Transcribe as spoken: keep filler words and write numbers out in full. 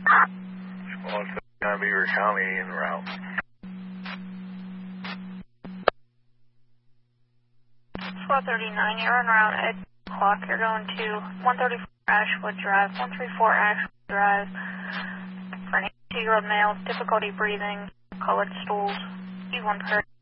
Squad seven, Beaver County en route. Squad thirty-nine, you're en route at clock. You're going to one thirty-four Ashwood Drive, one thirty-four Ashwood Drive. For an eighty-two-year-old male, difficulty breathing, colored stools, E one per